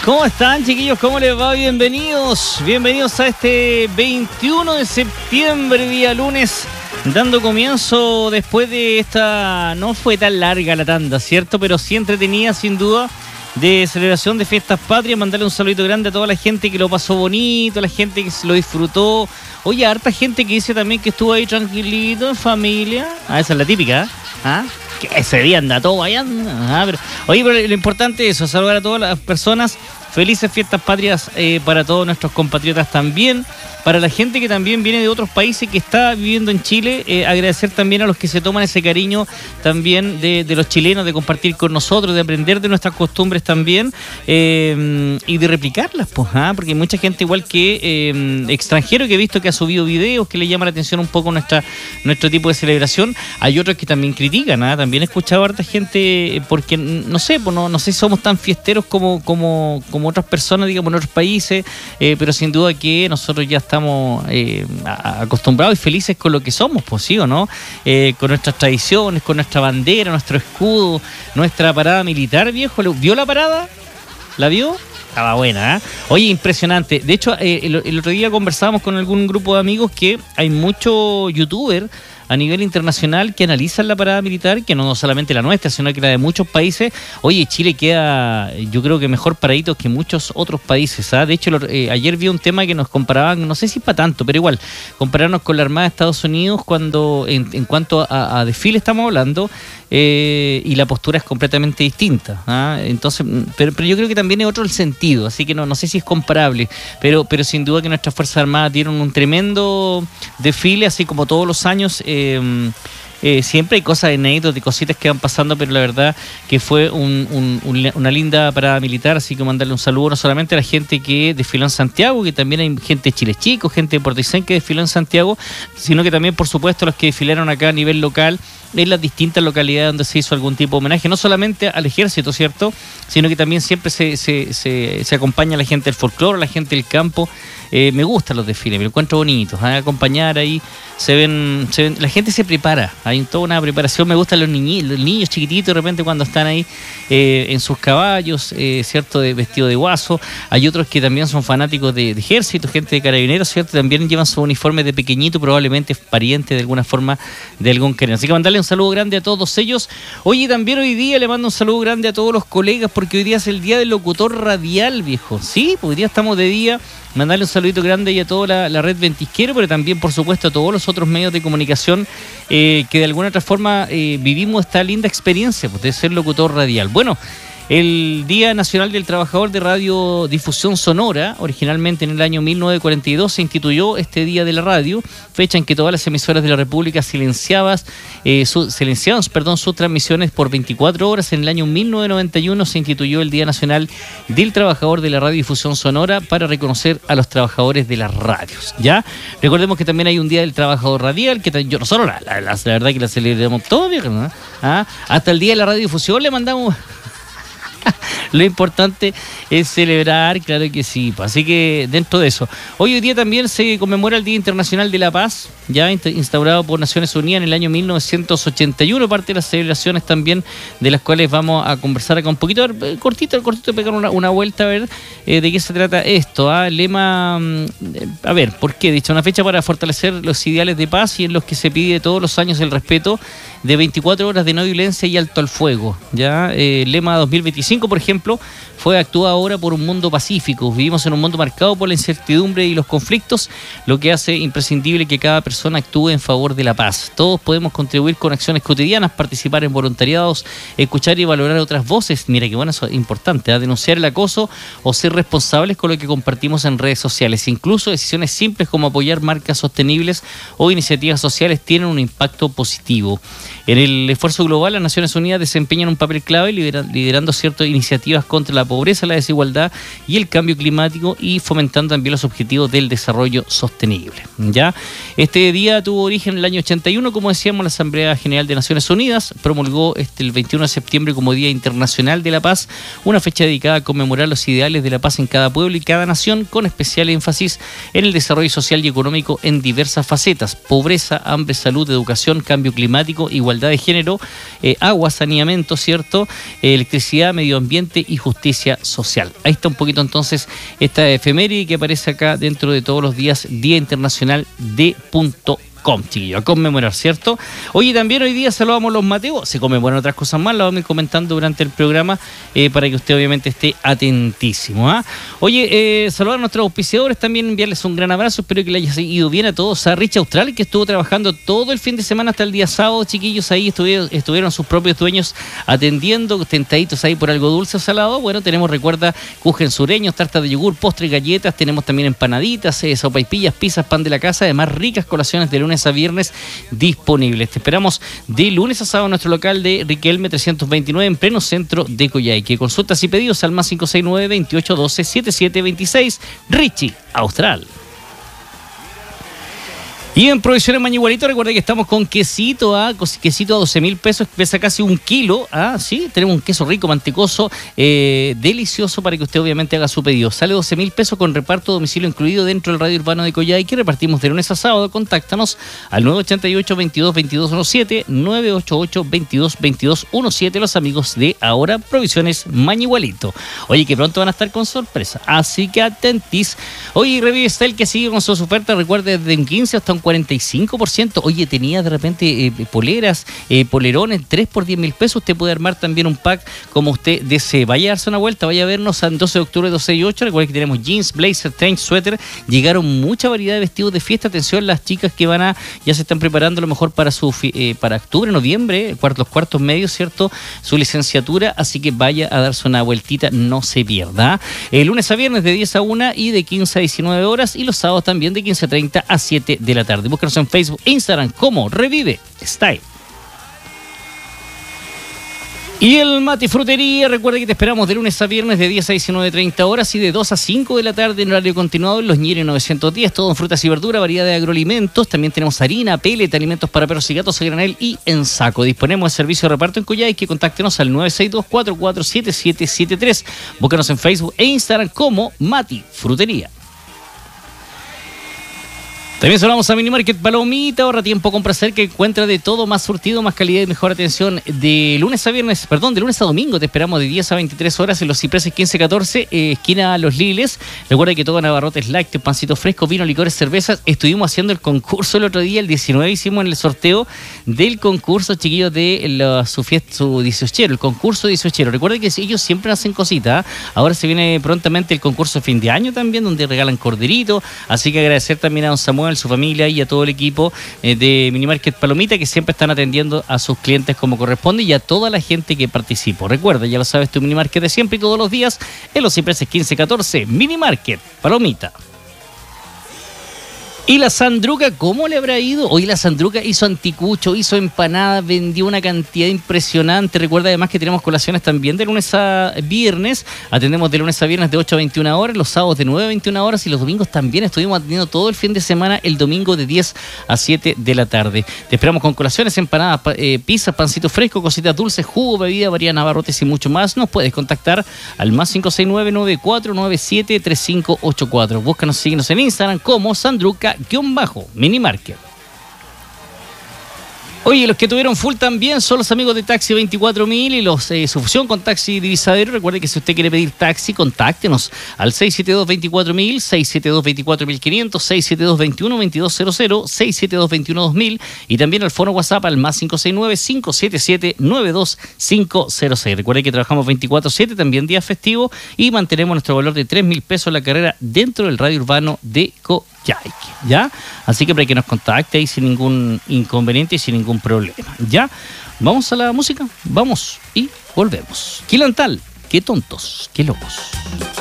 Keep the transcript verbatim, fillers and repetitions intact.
¿Cómo están, chiquillos? ¿Cómo les va? Bienvenidos, bienvenidos a este veintiuno de septiembre, día lunes, dando comienzo después de esta... No fue tan larga la tanda, ¿cierto? Pero sí entretenida, sin duda, de celebración de fiestas patrias. Mandarle un saludito grande a toda la gente que lo pasó bonito, a la gente que se lo disfrutó. Oye, harta gente que dice también que estuvo ahí tranquilito, en familia. Ah, esa es la típica, ¿eh? ¿Ah? Que ese día anda todo allá. Ah, pero... Oye, pero lo importante es eso, saludar a todas las personas. Felices fiestas patrias eh, para todos nuestros compatriotas también. Para la gente que también viene de otros países que está viviendo en Chile, eh, agradecer también a los que se toman ese cariño también de, de los chilenos, de compartir con nosotros, de aprender de nuestras costumbres también eh, y de replicarlas, pues, ¿ah? Porque hay mucha gente igual que eh, extranjero que he visto que ha subido videos que le llama la atención un poco nuestra, nuestro tipo de celebración. Hay otros que también critican, ¿ah? También he escuchado a harta gente porque, no sé, pues no, no sé si somos tan fiesteros como, como, como otras personas, digamos, en otros países, eh, pero sin duda que nosotros ya estamos estamos eh, acostumbrados y felices con lo que somos, pues sí o no, eh, con nuestras tradiciones, con nuestra bandera, nuestro escudo, nuestra parada militar, viejo. ¿Vio la parada? ¿La vio? Estaba buena, ¿eh? Oye, impresionante. De hecho, eh, el, el otro día conversábamos con algún grupo de amigos que hay muchos youtubers a nivel internacional que analizan la parada militar, que no solamente la nuestra, sino que la de muchos países. Oye, Chile queda, yo creo que mejor paradito que muchos otros países, ¿ah? De hecho, lo, eh, ayer vi un tema que nos comparaban, no sé si para tanto, pero igual, compararnos con la Armada de Estados Unidos cuando, en, en cuanto a, a desfile estamos hablando, eh, y la postura es completamente distinta, ¿ah? Entonces, pero, pero yo creo que también es otro el sentido, así que no, no sé si es comparable, pero, pero sin duda que nuestras Fuerzas Armadas dieron un tremendo desfile, así como todos los años. Eh, Eh, siempre hay cosas inéditas y cositas que van pasando, pero la verdad que fue un, un, un, una linda parada militar, así que mandarle un saludo no solamente a la gente que desfiló en Santiago, que también hay gente de Chile Chico, gente de Puerto Aysén que desfiló en Santiago, sino que también, por supuesto, los que desfilaron acá a nivel local en las distintas localidades donde se hizo algún tipo de homenaje, no solamente al ejército, ¿cierto?, sino que también siempre se, se, se, se acompaña a la gente del folclore, a la gente del campo. Eh, me gustan los desfiles, me lo encuentro bonitos, ¿eh? Acompañar ahí, se ven, se ven, la gente se prepara, hay toda una preparación. Me gustan los niños, los niños chiquititos de repente cuando están ahí eh, en sus caballos, eh, ¿cierto?, de vestido de guaso. Hay otros que también son fanáticos de, de ejército, gente de carabineros, ¿cierto?, también llevan su uniforme de pequeñito, probablemente pariente de alguna forma de algún querido. Así que mandarle un saludo grande a todos ellos. Oye, también hoy día le mando un saludo grande a todos los colegas, porque hoy día es el día del locutor radial, viejo. Sí, porque hoy día estamos de día. Mandarle un saludito grande y a toda la, la red Ventisquero, pero también, por supuesto, a todos los otros medios de comunicación eh, que de alguna otra forma eh, vivimos esta linda experiencia, pues, de ser locutor radial. Bueno, el Día Nacional del Trabajador de Radiodifusión Sonora, originalmente en el año mil novecientos cuarenta y dos se instituyó este Día de la Radio, fecha en que todas las emisoras de la República silenciaban, eh, su, silenciaban perdón, sus transmisiones por veinticuatro horas. En el año mil novecientos noventa y uno se instituyó el Día Nacional del Trabajador de la Radiodifusión Sonora para reconocer a los trabajadores de las radios. ¿Ya? Recordemos que también hay un Día del Trabajador Radial, que yo, nosotros la, la, la, la verdad que la celebramos todo, ¿no? ¿Ah? Hasta el Día de la Radiodifusión le mandamos... Lo importante es celebrar, claro que sí. Así que dentro de eso, hoy, hoy día también se conmemora el Día Internacional de la Paz, ya instaurado por Naciones Unidas en el año mil novecientos ochenta y uno, parte de las celebraciones también de las cuales vamos a conversar acá un poquito, a ver, cortito, cortito, pegar una, una vuelta a ver eh, de qué se trata esto. ¿Ah? Lema, eh, a ver, ¿por qué? Dicho, una fecha para fortalecer los ideales de paz y en los que se pide todos los años el respeto de veinticuatro horas de no violencia y alto al fuego. Ya, eh, lema dos mil veinticinco, por ejemplo, fue actúa ahora por un mundo pacífico. Vivimos en un mundo marcado por la incertidumbre y los conflictos, lo que hace imprescindible que cada persona actúe en favor de la paz. Todos podemos contribuir con acciones cotidianas, participar en voluntariados, escuchar y valorar otras voces. Mira qué bueno, eso es importante, ¿eh? Denunciar el acoso o ser responsables con lo que compartimos en redes sociales. Incluso decisiones simples como apoyar marcas sostenibles o iniciativas sociales tienen un impacto positivo. En el esfuerzo global, las Naciones Unidas desempeñan un papel clave liderando ciertas iniciativas contra la pobreza, la desigualdad y el cambio climático, y fomentando también los objetivos del desarrollo sostenible. ¿Ya? Este día tuvo origen en el año ochenta y uno, como decíamos, la Asamblea General de Naciones Unidas promulgó este, el veintiuno de septiembre como Día Internacional de la Paz, una fecha dedicada a conmemorar los ideales de la paz en cada pueblo y cada nación, con especial énfasis en el desarrollo social y económico en diversas facetas: pobreza, hambre, salud, educación, cambio climático, igualdad igualdad de género, eh, agua, saneamiento, ¿cierto? Eh, electricidad, medio ambiente y justicia social. Ahí está un poquito entonces esta efeméride que aparece acá dentro de todos los días, Día Internacional de punto com, chiquillo, a conmemorar, ¿cierto? Oye, también hoy día saludamos los Mateos, se conmemoran otras cosas más, las vamos a ir comentando durante el programa eh, para que usted obviamente esté atentísimo, ¿ah? Oye, eh, saludar a nuestros auspiciadores, también enviarles un gran abrazo, espero que le haya ido bien a todos, a Rich Austral, que estuvo trabajando todo el fin de semana hasta el día sábado, chiquillos, ahí estuvieron, estuvieron sus propios dueños atendiendo, tentaditos ahí por algo dulce o salado. Bueno, tenemos, recuerda, kuchen sureños, tartas de yogur, postre, galletas, tenemos también empanaditas, eh, sopaipillas, pizzas, pan de la casa, además ricas colaciones de lunes a viernes disponibles. Te esperamos de lunes a sábado en nuestro local de Riquelme trescientos veintinueve en pleno centro de Coyhaique. Consultas y pedidos al más cinco seis nueve, veintiocho doce, setenta y siete veintiséis. Richie Austral. Y en Provisiones Mañigualito, recuerda que estamos con quesito, ¿ah? Quesito a doce mil pesos, pesa casi un kilo, ¿ah? Sí, tenemos un queso rico, mantecoso, eh, delicioso para que usted obviamente haga su pedido. Sale doce mil pesos con reparto a domicilio incluido dentro del radio urbano de Coyhaique, repartimos de lunes a sábado. Contáctanos al nueve ocho ocho, veintidós, veintidós diecisiete, nueve ocho ocho, veintidós, veintidós diecisiete, los amigos de ahora Provisiones Mañigualito. Oye, que pronto van a estar con sorpresa, así que atentis. Oye, Revive Style, que sigue con sus ofertas, recuerde, desde un quince hasta un cuarenta y cinco por ciento. Oye, tenía de repente eh, poleras, eh, polerones, tres por diez mil pesos. Usted puede armar también un pack como usted desee. Vaya a darse una vuelta, vaya a vernos al doce de octubre, doce y ocho. Recuerden que tenemos jeans, blazer, trench, suéter. Llegaron mucha variedad de vestidos de fiesta. Atención, las chicas que van a, ya se están preparando a lo mejor para su eh, para octubre, noviembre, cuartos, los cuartos medios, ¿cierto? Su licenciatura, así que vaya a darse una vueltita, no se pierda. El lunes a viernes de diez a una y de quince a diecinueve horas, y los sábados también de quince a treinta a siete de la tarde. Búscanos en Facebook e Instagram como Revive Style. Y el Mati Frutería, recuerda que te esperamos de lunes a viernes de diez a diecinueve treinta horas y de dos a cinco de la tarde en horario continuado en Los Ñires novecientos diez, todo en frutas y verduras, variedad de agroalimentos. También tenemos harina, pellet, alimentos para perros y gatos a granel y en saco. Disponemos de servicio de reparto en Coyhaique, contáctenos al nueve seis dos, cuatro cuatro siete siete siete tres. Búscanos en Facebook e Instagram como Mati Frutería. También saludamos a Minimarket Palomita, ahorra tiempo, compra cerca, encuentra de todo, más surtido, más calidad y mejor atención. De lunes a viernes, perdón, de lunes a domingo te esperamos de diez a veintitrés horas en los Cipreses quince catorce, eh, esquina Los Liles. Recuerda que todo en abarrotes lácteos, pancitos frescos, vino, licores, cervezas. Estuvimos haciendo el concurso el otro día, el diecinueve hicimos el sorteo del concurso, chiquillos, de la, su fiesta, su dieciochero, el concurso dieciochero. Recuerda que ellos siempre hacen cositas. Ahora se viene prontamente el concurso de fin de año también, donde regalan corderito. Así que agradecer también a don Samuel, su familia y a todo el equipo eh, de Minimarket Palomita, que siempre están atendiendo a sus clientes como corresponde, y a toda la gente que participó. Recuerda, ya lo sabes, tu Minimarket de siempre y todos los días en los Cipreses quince catorce. Minimarket Palomita. Y la Sandruca, ¿cómo le habrá ido? Hoy la Sandruca hizo anticucho, hizo empanadas, vendió una cantidad impresionante. Recuerda además que tenemos colaciones también de lunes a viernes. Atendemos de lunes a viernes de ocho a veintiuna horas, los sábados de nueve a veintiuna horas, y los domingos también estuvimos atendiendo todo el fin de semana, el domingo de diez a siete de la tarde. Te esperamos con colaciones, empanadas, eh, pizzas, pancito fresco, cositas dulces, jugo, bebida, variedad, abarrotes y mucho más. Nos puedes contactar al más cinco seis nueve, nueve cuatro nueve siete, tres cinco ocho cuatro. Búscanos, síguenos en Instagram como Sandruca guión bajo Minimarket. Oye, los que tuvieron full también son los amigos de Taxi veinticuatro mil y los eh, su fusión con Taxi Divisadero. Recuerde que si usted quiere pedir taxi, contáctenos al seis siete dos, veinticuatro mil, seis siete dos, veinticuatro mil quinientos, seis siete dos, veintiuno, veintidós cero cero, seis siete dos, veintiuno, dos mil, y también al foro WhatsApp al más cinco seis nueve, cinco siete siete, nueve dos cinco cero seis. Recuerde que trabajamos veinticuatro siete, también día festivo, y mantenemos nuestro valor de tres mil pesos la carrera dentro del radio urbano de Coyhaique, ¿ya? Así que para que nos contacte ahí sin ningún inconveniente y sin ningún problema, ¿ya? Vamos a la música, vamos y volvemos. Quilantal, qué tontos, qué locos.